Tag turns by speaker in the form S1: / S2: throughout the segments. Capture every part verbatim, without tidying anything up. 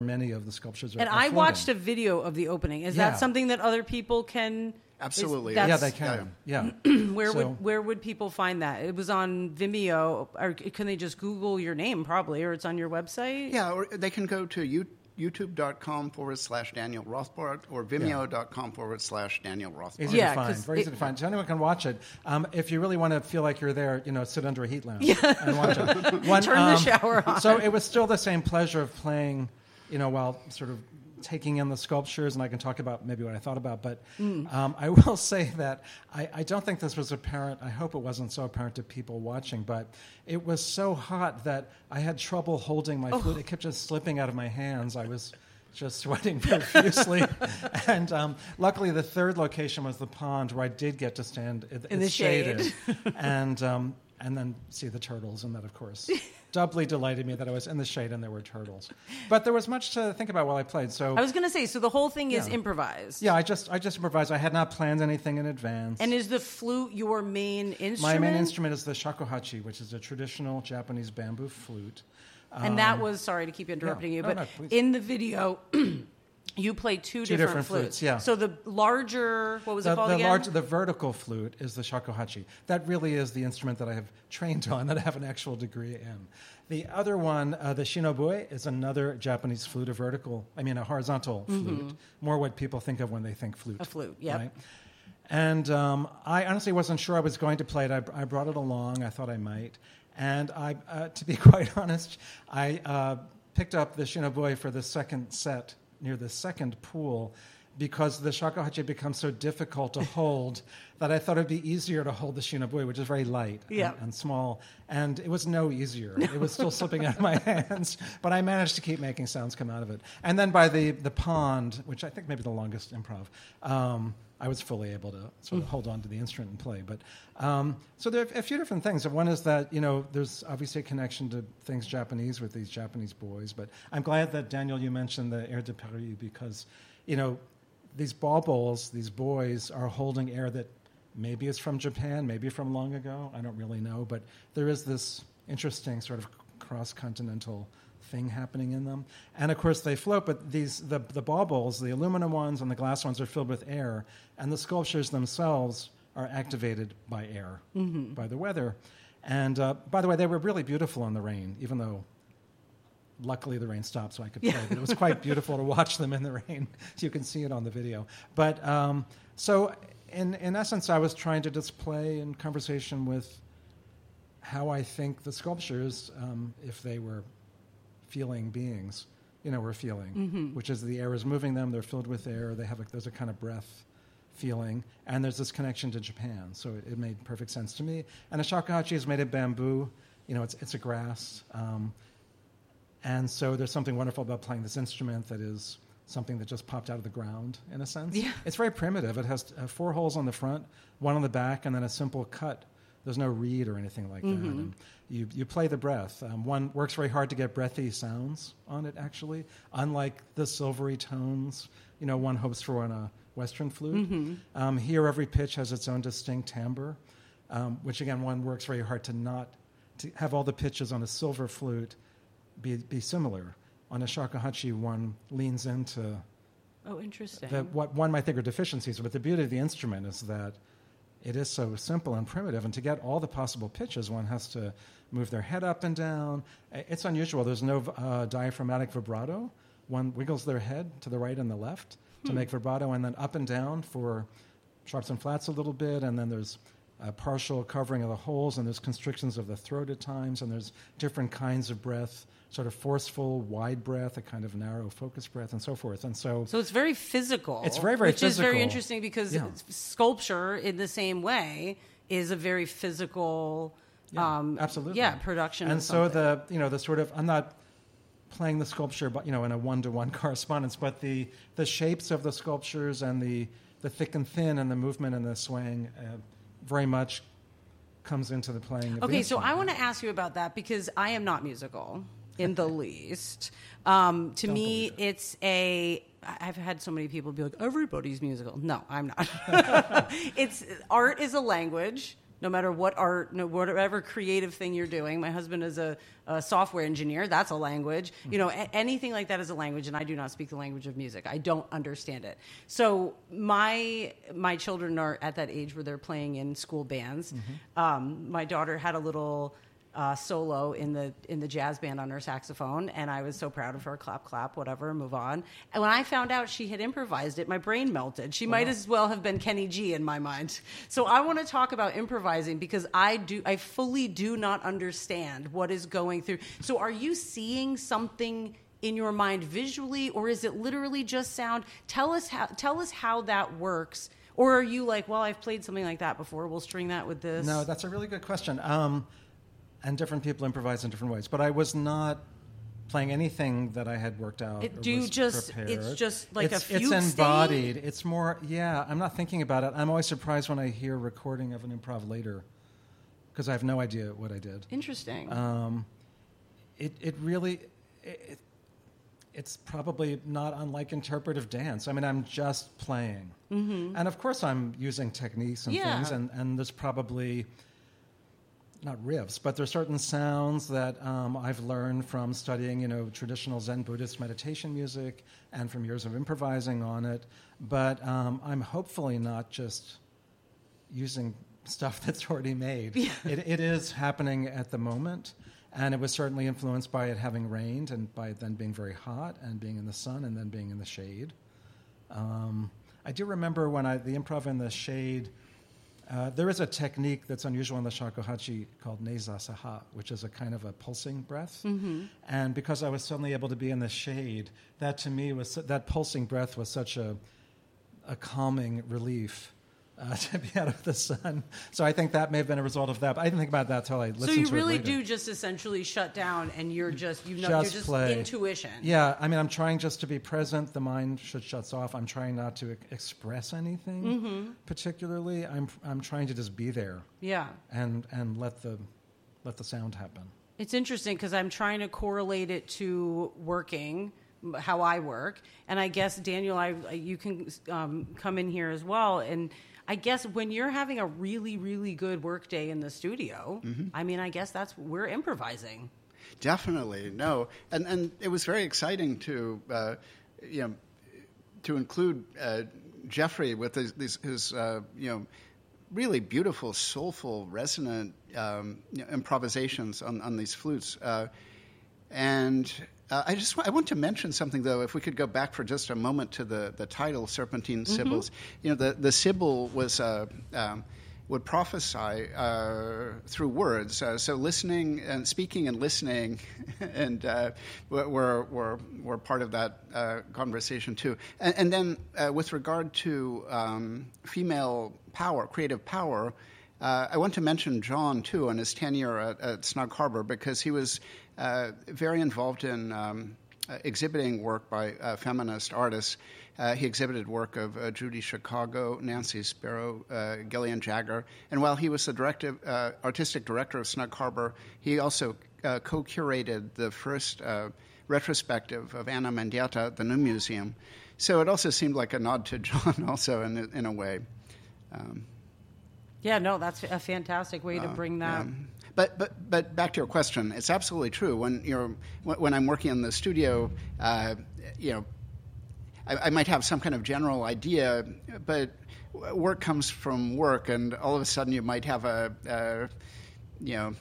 S1: many of the sculptures are
S2: And
S1: are
S2: I
S1: floating.
S2: watched a video of the opening. Is
S1: Yeah.
S2: that something that other people can...
S3: Absolutely.
S2: Is-
S1: Yeah,
S2: that's-
S1: they can. Yeah.
S2: Where
S1: So-
S2: would where would people find that? It was on Vimeo, or can they just Google your name probably, or it's on your website?
S3: Yeah, or they can go to you, youtube.com forward slash Daniel Rothbard or vimeo.com forward slash Daniel Rothbard.
S1: Easy
S2: Yeah,
S1: to find.
S2: 'cause
S1: Very easy
S2: it-
S1: to find. So anyone can watch it. Um, if you really want to feel like you're there, you know, sit under a heat lamp and watch it. One,
S2: Turn the shower on.
S1: So it was still the same pleasure of playing, you know, while sort of taking in the sculptures, and I can talk about maybe what I thought about. But
S2: Mm.
S1: um, I will say that I, I don't think this was apparent. I hope it wasn't so apparent to people watching, but it was so hot that I had trouble holding my flute. It kept just slipping out of my hands. I was just sweating profusely. and um, luckily, the third location was the pond, where I did get to stand. It,
S2: In
S1: it's
S2: the shade.
S1: shaded. and um, and then see the turtles, and that, of course, doubly delighted me that I was in the shade and there were turtles. But there was much to think about while I played. So
S2: I was going to say, so the whole thing is
S1: Yeah.
S2: improvised.
S1: yeah, I just I just improvised. I had not planned anything in advance.
S2: And is the flute your main
S1: My
S2: instrument?
S1: main instrument is the shakuhachi, which is a traditional Japanese bamboo flute.
S2: And that was, sorry to keep interrupting
S1: yeah.
S2: you,
S1: No,
S2: but
S1: no, please.
S2: in the video, you play two,
S1: Two
S2: different,
S1: different
S2: flutes.
S1: flutes, yeah.
S2: So the larger, what was
S1: The,
S2: it called
S1: the,
S2: again?
S1: large, the vertical flute is the shakuhachi. That really is the instrument that I have trained on, that I have an actual degree in. The other one, uh, the shinobue, is another Japanese flute, a vertical, I mean a horizontal flute. More what people think of when they think flute.
S2: A flute, yep.
S1: Right? And um, I honestly wasn't sure I was going to play it. I, I brought it along. I thought I might. And I, uh, to be quite honest, I uh, picked up the shinobue for the second set near the second pool because the shakuhachi becomes so difficult to hold that I thought it would be easier to hold the shinobue, which is very light
S2: Yeah.
S1: and, and small. And it was no easier. It was still slipping out of my hands, but I managed to keep making sounds come out of it. And then by the, the pond, which I think may be the longest improv, um, I was fully able to sort of hold on to the instrument and play. But um, so there are a few different things. One is that, you know, there's obviously a connection to things Japanese with these Japanese boys. But I'm glad that, Daniel, you mentioned the Air de Paris because, you know, these baubles, these boys, are holding air that maybe is from Japan, maybe from long ago. I don't really know. But there is this interesting sort of cross-continental thing happening in them. And of course they float, but these the the baubles, the aluminum ones and the glass ones, are filled with air, and the sculptures themselves are activated by air, mm-hmm. by the weather. And uh, by the way, they were really beautiful in the rain, even though luckily the rain stopped so I could play.
S2: Yeah.
S1: But it was quite beautiful to watch them in the rain. You can see it on the video. But um, so in in essence, I was trying to display in conversation with how I think the sculptures, um, if they were feeling beings, you know, we're feeling,
S2: Mm-hmm.
S1: which is the air is moving them, they're filled with air, they have a, there's a kind of breath feeling, and there's this connection to Japan, so it, it made perfect sense to me. And a shakuhachi is made of bamboo, you know, it's it's a grass, um, and so there's something wonderful about playing this instrument that is something that just popped out of the ground, in a sense.
S2: Yeah.
S1: It's very primitive. It has uh, four holes on the front, one on the back, and then a simple cut. There's no reed or anything like
S2: Mm-hmm.
S1: that. And you, you play the breath. Um, one works very hard to get breathy sounds on it, actually, unlike the silvery tones, you know, one hopes for on a Western flute.
S2: Mm-hmm.
S1: Um, here, every pitch has its own distinct timbre, um, which, again, one works very hard to not to have all the pitches on a silver flute be, be similar. On a shakuhachi, one leans into
S2: Oh, interesting.
S1: the, what one might think are deficiencies, but the beauty of the instrument is that it is so simple and primitive, and to get all the possible pitches, one has to move their head up and down. It's unusual. There's no uh, diaphragmatic vibrato. One wiggles their head to the right and the left
S2: Hmm.
S1: to make vibrato, and then up and down for sharps and flats a little bit, and then there's a partial covering of the holes, and there's constrictions of the throat at times, and there's different kinds of breath, sort of forceful, wide breath, a kind of narrow, focused breath, and so forth. And so,
S2: So it's very physical.
S1: It's very, very
S2: which is very
S1: physical.
S2: interesting because
S1: Yeah.
S2: sculpture, in the same way, is a very physical.
S1: Yeah,
S2: um,
S1: absolutely.
S2: Yeah, production.
S1: And
S2: of
S1: so
S2: something.
S1: the you know the sort of I'm not playing the sculpture, but you know in a one to one correspondence, but the the shapes of the sculptures and the the thick and thin and the movement and the swaying uh, very much comes into the playing. Of
S2: Okay,
S1: the
S2: so I
S1: instrument.
S2: want to ask you about that because I am not musical in the least. Um, to
S1: Don't
S2: me,
S1: believe it.
S2: it's a. I've had so many people be like, "Everybody's musical." No, I'm not. It's art is a language, no matter what art, no, whatever creative thing you're doing. My husband is a, a software engineer. That's a language. You know, a- anything like that is a language, and I do not speak the language of music. I don't understand it. So my my children are at that age where they're playing in school bands. Mm-hmm. Um, my daughter had a little uh, solo in the in the jazz band on her saxophone, and I was so proud of her. Clap, clap, whatever, move on. And when I found out she had improvised it, my brain melted. She might as well have been Kenny G in my mind. So I want to talk about improvising because I do, I fully do not understand what is going through. So are you seeing something in your mind visually, or is it literally just sound? Tell us how. Tell us how that works. Or are you like, well, I've played something like that before. We'll string that with this.
S1: No, that's a really good question. Um, and different people improvise in different ways. But I was not playing anything that I had worked out.
S2: It,
S1: or
S2: do you
S1: was
S2: just?
S1: prepared.
S2: It's just like
S1: it's,
S2: a fugue
S1: It's
S2: state?
S1: embodied. It's more. Yeah, I'm not thinking about it. I'm always surprised when I hear a recording of an improv later, because I have no idea what I did.
S2: Interesting.
S1: Um, it it really. It, it's probably not unlike interpretive dance. I mean, I'm just playing. Mm-hmm. And of course I'm using techniques and
S2: Yeah.
S1: things, and, and there's probably, not riffs, but there's certain sounds that um, I've learned from studying, you know, traditional Zen Buddhist meditation music and from years of improvising on it. But um, I'm hopefully not just using stuff that's already made.
S2: Yeah.
S1: It, it is happening at the moment. And it was certainly influenced by it having rained and by it then being very hot and being in the sun and then being in the shade. Um, I do remember when I, the improv in the shade, uh, there is a technique that's unusual in the shakuhachi called neiza saha, which is a kind of a pulsing breath. Mm-hmm. And because I was suddenly able to be in the shade, that to me was, that pulsing breath was such a, a calming relief. Uh, to be out of the sun. So I think that may have been a result of that. But I didn't think about that until I listened to it
S2: So you really
S1: later.
S2: do just essentially shut down and you're just, you know,
S1: Just
S2: you're just
S1: play.
S2: intuition.
S1: Yeah, I mean, I'm trying just to be present. The mind should shuts off. I'm trying not to e- express anything
S2: Mm-hmm.
S1: particularly. I'm I'm trying to just be there
S2: Yeah.
S1: and and let the let the sound happen.
S2: It's interesting because I'm trying to correlate it to working, how I work. And I guess, Daniel, I you can um, come in here as well. And I guess when you're having a really, really good work day in the studio, mm-hmm. I mean, I guess that's, we're improvising.
S3: Definitely, no. And and it was very exciting to, uh, you know, to include uh, Jeffrey with his, his, his uh, you know, really beautiful, soulful, resonant um, you know, improvisations on, on these flutes. Uh, and uh, I just I want to mention something, though, if we could go back for just a moment to the, the title, Serpentine Sibyls. Mm-hmm. You know, the, the Sibyl was... Uh, um, would prophesy uh, through words. Uh, so listening and speaking and listening and uh, were, were, were part of that uh, conversation too. And, and then uh, with regard to um, female power, creative power, uh, I want to mention John too and his tenure at, at Snug Harbor, because he was uh, very involved in um, exhibiting work by uh, feminist artists. Uh, he exhibited work of uh, Judy Chicago, Nancy Sparrow, uh, Gillian Jagger. And while he was the directive, uh, artistic director of Snug Harbor, he also uh, co-curated the first uh, retrospective of Anna Mendieta at the New Museum. So it also seemed like a nod to John also in, in a way. Um,
S2: yeah, no, that's a fantastic way to
S3: uh,
S2: bring that.
S3: Yeah. But but but back to your question, it's absolutely true. When you're when I'm working in the studio, uh, you know, I, I might have some kind of general idea, but work comes from work, and all of a sudden you might have a, a you know,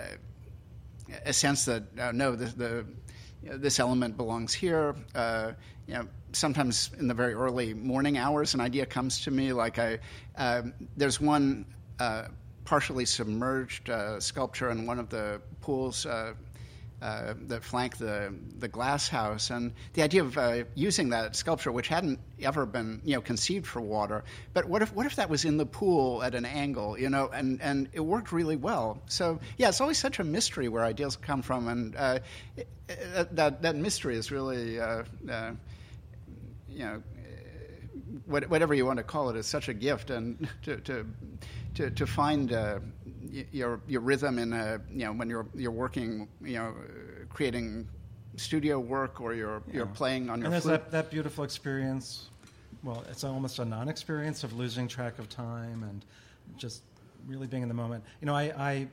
S3: a, a sense that uh, no, the, the you know, this element belongs here. Uh, you know, sometimes in the very early morning hours, an idea comes to me. Like I, uh, there's one uh, partially submerged uh, sculpture in one of the pools Uh, Uh, that flank the the glass house, and the idea of uh, using that sculpture, which hadn't ever been you know conceived for water, but what if what if that was in the pool at an angle, you know, and, and it worked really well. So yeah, it's always such a mystery where ideas come from, and uh, it, it, that that mystery is really uh, uh, you know. Whatever you want to call it, is such a gift, and to to to, to find uh, your your rhythm in a you know when you're you're working you know creating studio work or you're yeah. you're playing on your
S1: and there's
S3: flute.
S1: that, that beautiful experience. Well, it's almost a non-experience of losing track of time and just really being in the moment. You know, I, I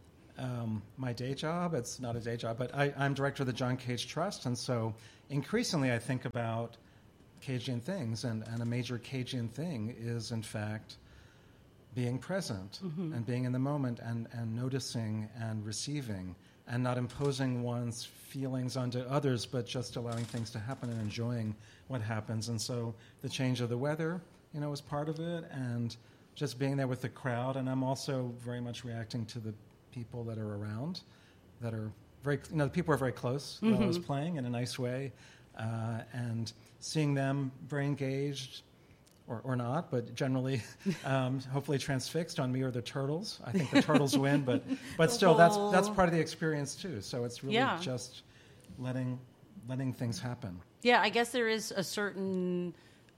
S1: um, my day job, it's not a day job, but I, I'm director of the John Cage Trust, and so increasingly I think about Cagean things, and, and a major Cagean thing is, in fact, being present mm-hmm. and being in the moment and, and noticing and receiving and not imposing one's feelings onto others, but just allowing things to happen and enjoying what happens. And so the change of the weather, you know, is part of it, and just being there with the crowd. And I'm also very much reacting to the people that are around, that are very, you know, the people are very close mm-hmm. while I was playing in a nice way, uh, and seeing them very engaged, or, or not, but generally, um, hopefully transfixed on me or the turtles. I think the turtles win, but but still, that's that's part of the experience too. So it's really yeah. just letting letting things happen.
S2: Yeah, I guess there is a certain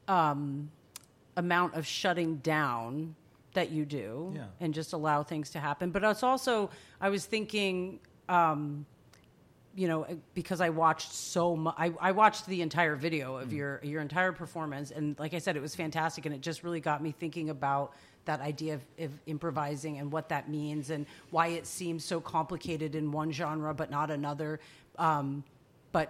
S2: um, amount of shutting down that you do,
S1: yeah.
S2: and just allow things to happen. But it's also, I was thinking. Um, you know, because I watched so much, I, I watched the entire video of mm. your, your entire performance. And like I said, it was fantastic. And it just really got me thinking about that idea of, of improvising and what that means and why it seems so complicated in one genre, but not another. Um, but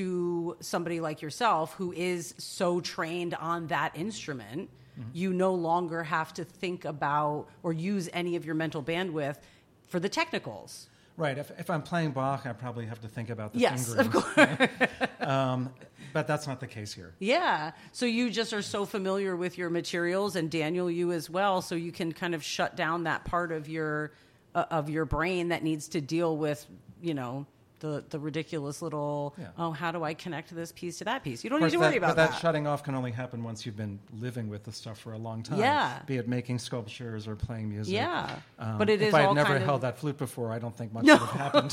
S2: to somebody like yourself, who is so trained on that instrument, mm-hmm. you no longer have to think about or use any of your mental bandwidth for the technicals.
S1: Right. If, if I'm playing Bach, I probably have to think about the
S2: yes,
S1: fingering.
S2: Of course.
S1: um, but that's not the case here.
S2: Yeah. So you just are so familiar with your materials, and Daniel, you as well. So you can kind of shut down that part of your uh, of your brain that needs to deal with, you know, the the ridiculous little, yeah. oh, how do I connect this piece to that piece? You don't need to
S1: that,
S2: worry about
S1: but
S2: that.
S1: That shutting off can only happen once you've been living with the stuff for a long time.
S2: Yeah.
S1: Be it making sculptures or playing music.
S2: Yeah.
S1: Um,
S2: but it
S1: if
S2: is
S1: I had
S2: all
S1: never
S2: kind
S1: held
S2: of...
S1: that flute before, I don't think much
S2: no.
S1: would have happened.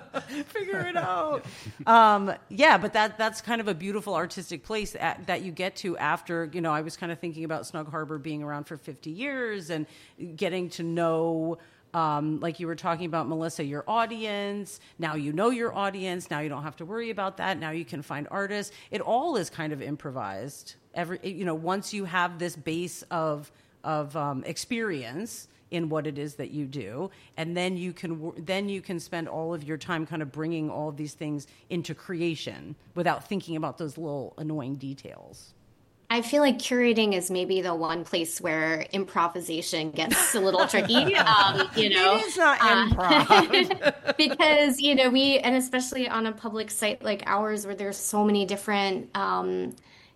S2: Figure it out. um, yeah, but that that's kind of a beautiful artistic place at, that you get to after, you know, I was kind of thinking about Snug Harbor being around for fifty years and getting to know... Um, like you were talking about, Melissa, your audience. Now you know your audience. Now you don't have to worry about that. Now you can find artists. It all is kind of improvised. Every, you know, once you have this base of of um, experience in what it is that you do, and then you can then you can spend all of your time kind of bringing all of these things into creation without thinking about those little annoying details.
S4: I feel like curating is maybe the one place where improvisation gets a little tricky. Um, you know,
S2: it is not improv.
S4: Uh, because, you know, we, and especially on a public site like ours where there's so many different um,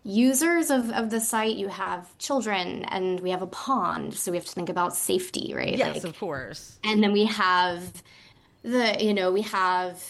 S4: users of, of the site, you have children and we have a pond. So we have to think about safety, right?
S2: Yes,
S4: like,
S2: of course.
S4: And then we have the, you know, we have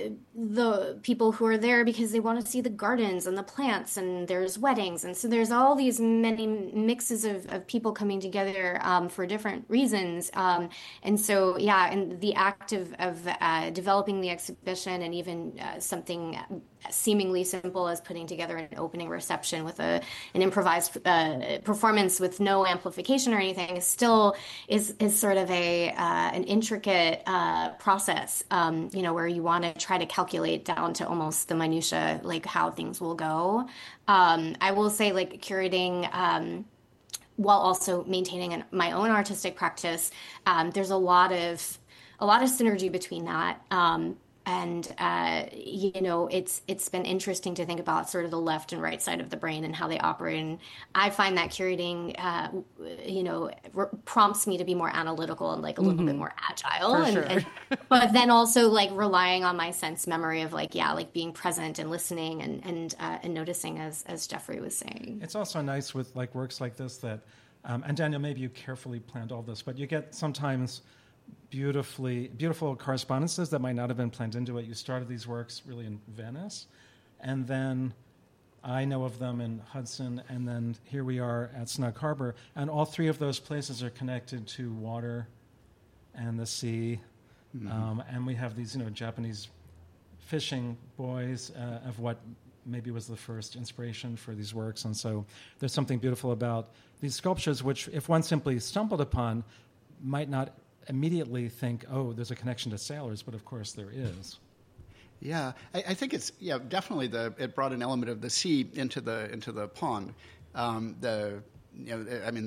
S4: the people who are there because they want to see the gardens and the plants, and there's weddings. And so there's all these many mixes of, of people coming together um, for different reasons. Um, and so, yeah, and the act of, of uh, developing the exhibition, and even uh, something seemingly simple as putting together an opening reception with a an improvised uh, performance with no amplification or anything is still is is sort of a uh, an intricate uh, process, um, you know, where you want to try to calculate down to almost the minutia, like how things will go. Um, I will say, like, curating um, while also maintaining an, my own artistic practice, um, there's a lot of a lot of synergy between that. Um, And, uh, you know, it's it's been interesting to think about sort of the left and right side of the brain and how they operate. And I find that curating, uh, you know, r- prompts me to be more analytical and like a little mm-hmm. bit more agile.
S2: For
S4: and,
S2: sure.
S4: and but then also like relying on my sense memory of like, yeah, like being present and listening and and uh, and noticing, as as Jeffrey was saying.
S1: It's also nice with like works like this that, um, and Daniel, maybe you carefully planned all this, but you get sometimes beautifully beautiful correspondences that might not have been planned into it. You started these works really in Venice, and then I know of them in Hudson, and then here we are at Snug Harbor, and all three of those places are connected to water and the sea, mm-hmm. um, and we have these, you know, Japanese fishing buoys uh, of what maybe was the first inspiration for these works, and so there's something beautiful about these sculptures, which if one simply stumbled upon, might not immediately think, oh, there's a connection to sailors, but of course there is.
S3: Yeah, I, I think it's yeah definitely the it brought an element of the sea into the into the pond. Um, the you know I mean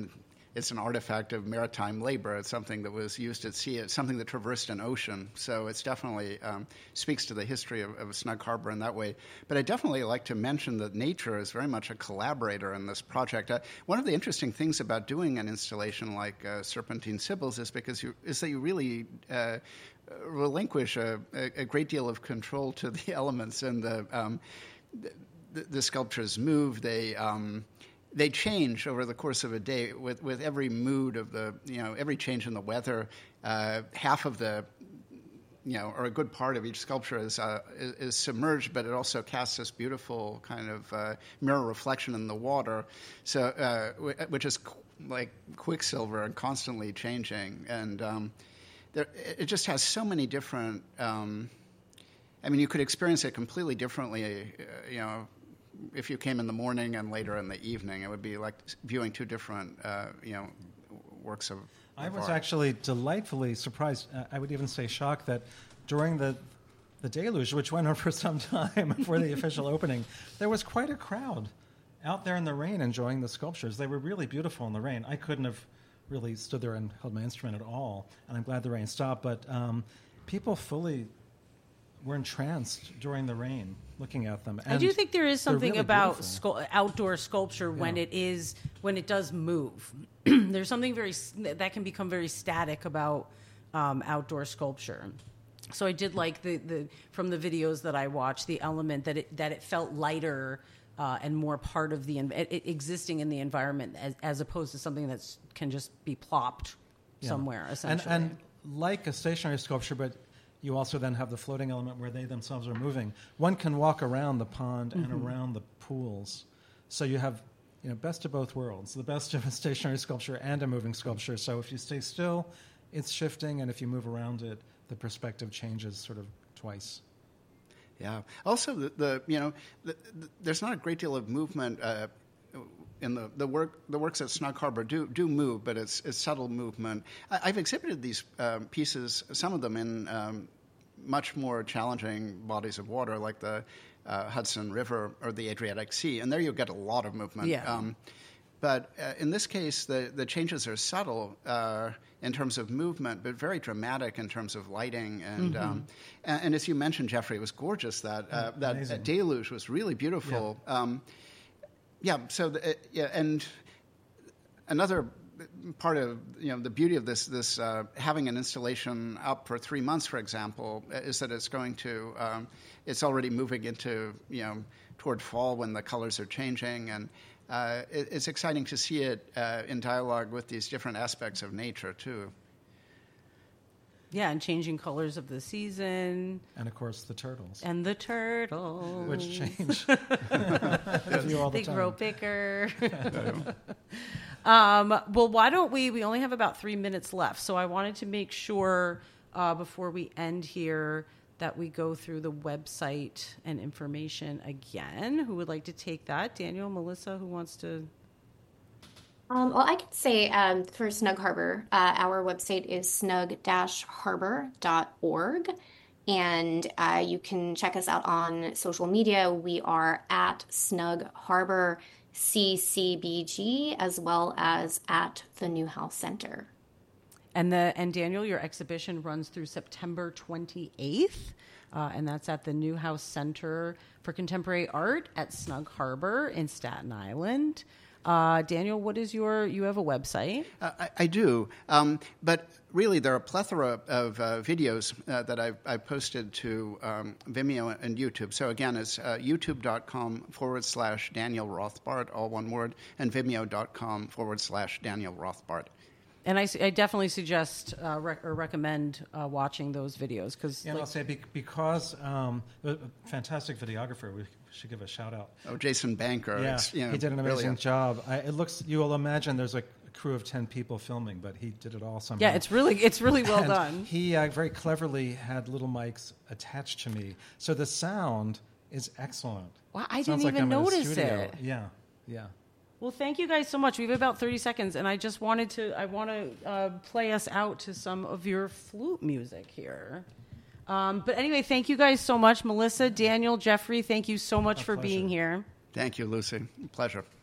S3: it's an artifact of maritime labor. It's something that was used at sea. It's something that traversed an ocean. So it's definitely um, speaks to the history of, of Snug Harbor in that way. But I definitely like to mention that nature is very much a collaborator in this project. Uh, one of the interesting things about doing an installation like uh, Serpentine Sibyls is because you is that you really uh, relinquish a, a, a great deal of control to the elements, and the um, the, the sculptures move. They um, they change over the course of a day with, with every mood of the you know every change in the weather. Uh, half of the you know or a good part of each sculpture is, uh, is is submerged, but it also casts this beautiful kind of uh, mirror reflection in the water. So uh, which is qu- like quicksilver and constantly changing, and um, there, it just has so many different. Um, I mean, you could experience it completely differently. Uh, you know, if you came in the morning and later in the evening, it would be like viewing two different, uh, you know, works of.
S1: I
S3: of
S1: was
S3: art.
S1: actually delightfully surprised. Uh, I would even say shocked that during the the deluge, which went on for some time before the official opening, there was quite a crowd out there in the rain enjoying the sculptures. They were really beautiful in the rain. I couldn't have really stood there and held my instrument at all, and I'm glad the rain stopped. But um, people fully were entranced during the rain looking at them. And
S2: I do think there is something
S1: really
S2: about
S1: beautiful.
S2: scu- outdoor sculpture when
S1: Yeah.
S2: it is when it does move. There's something very s- that can become very static about um, outdoor sculpture. So I did like the, the from the videos that I watched, the element that it that it felt lighter uh, and more part of the en- it, it existing in the environment as, as opposed to something that can just be plopped
S1: Yeah.
S2: somewhere. Essentially,
S1: And, and like a stationary sculpture, but you also then have the floating element where they themselves are moving. One can walk around the pond and
S2: Mm-hmm.
S1: around the pools. So you have, you know, best of both worlds, the best of a stationary sculpture and a moving sculpture. So if you stay still, it's shifting, and if you move around it, the perspective changes sort of twice.
S3: Yeah. Also, the, the you know, the, the, there's not a great deal of movement uh, in the, the work. The works at Snug Harbor do do move, but it's it's subtle movement. I, I've exhibited these um, pieces, some of them in um, much more challenging bodies of water, like the uh, Hudson River or the Adriatic Sea, and there you get a lot of movement.
S2: Yeah.
S3: Um, But uh, in this case, the, the changes are subtle uh, in terms of movement, but very dramatic in terms of lighting. And
S1: Mm-hmm.
S3: um, and, and as you mentioned, Jeffrey, it was gorgeous. That uh, that,
S1: amazing.
S3: that deluge was really beautiful. Yeah. Um, yeah. So the, uh, yeah, and another part of you know the beauty of this this uh, having an installation up for three months, for example, is that it's going to um, it's already moving into you know toward fall when the colors are changing. And Uh, it, it's exciting to see it uh, in dialogue with these different aspects of nature, too.
S2: yeah, and changing colors of the season
S1: And, of course, the turtles,
S2: and the turtles,
S1: which change the view all the
S2: they
S1: time.
S2: grow bigger. um, well, why don't we? We only have about three minutes left, so I wanted to make sure uh, before we end here that we go through the website and information again. Who would like to take that? Daniel, Melissa, who wants to?
S4: Um, well, I can say um, for Snug Harbor, uh, our website is snug dash harbor dot org, and uh, you can check us out on social media. We are at Snug Harbor C C B G, as well as at the Newhouse Center.
S2: And the and Daniel, your exhibition runs through September twenty-eighth, uh, and that's at the Newhouse Center for Contemporary Art at Snug Harbor in Staten Island. Uh, Daniel, what is your? You have a website?
S3: Uh, I, I do, um, but really there are a plethora of uh, videos uh, that I've, I've posted to um, Vimeo and YouTube. So again, it's uh, youtube.com forward slash Daniel Rothbart, all one word, and vimeo.com forward slash Daniel Rothbart.
S2: And I, I definitely suggest uh, rec- or recommend uh, watching those videos because.
S1: Yeah, and I'll say be- because um, a fantastic videographer, we should give a shout out.
S3: Oh, Jason Banker.
S1: Yeah,
S3: it's, you know,
S1: he did an amazing
S3: brilliant.
S1: job. I, it looks. You will imagine there's a crew of ten people filming, but he did it all somehow.
S2: Yeah, it's really it's really well
S1: And
S2: done.
S1: He uh, very cleverly had little mics attached to me, so the sound is excellent.
S2: Wow, I
S1: Sounds
S2: didn't
S1: like
S2: even
S1: I'm in a
S2: notice
S1: studio.
S2: it.
S1: Yeah, yeah.
S2: Well, thank you guys so much. We have about thirty seconds, and I just wanted to, I want to uh, play us out to some of your flute music here. Um, but anyway, thank you guys so much. Melissa, Daniel, Jeffrey, thank you so much
S1: A
S2: for
S1: pleasure.
S2: being here.
S3: Thank you, Lucy. Pleasure.